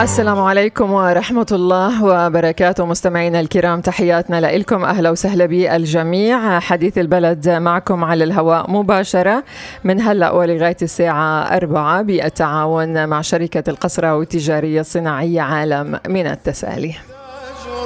السلام عليكم ورحمة الله وبركاته. مستمعينا الكرام، تحياتنا لكم، أهلا وسهلا بالجميع. حديث البلد معكم على الهواء مباشرة من هلأ ولغاية الساعة 4 بالتعاون مع شركة القصراوي التجارية الصناعية عالم من التسالي.